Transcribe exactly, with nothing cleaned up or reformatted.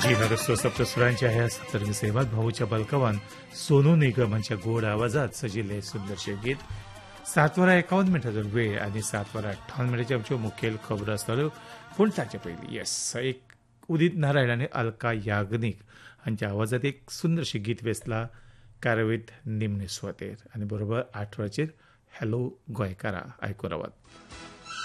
रस्तो सप्तसुरांच्या ह्या सतरंगी सेवात भाऊच्या बलकवान सोनू निगम हांच्या गोड आवाजात सजिल्ले सुंदरशे गीत. सात वरां एकावन्न मिनटाचो वेळ आनी सात वरां अठ्ठावन्न मिनटांची आमच्यो मुखेल खबरो आसतल्यो. पूण ताचे पयलीं येस एक उदीत नारायण आनी अलका याग्नीक हांच्या आवाजात एक सुंदरशें गीत वेचला कारवीत निमणे सुवातेर आनी बरोबर आठ वरांचेर हॅलो गोंयकारा आयकून रावात.